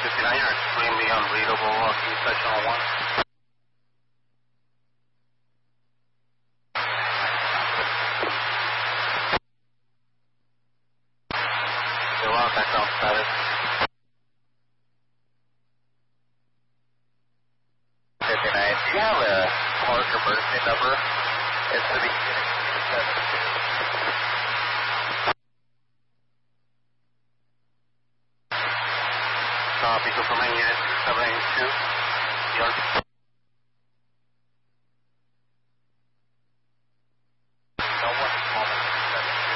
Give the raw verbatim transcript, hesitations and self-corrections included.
fifty-nine, you're extremely unreadable. Uh, can you touch on one? You're on background status. fifty-nine, do you have a park emergency number? It's the beginning. Copy, go from my unit seven eight two.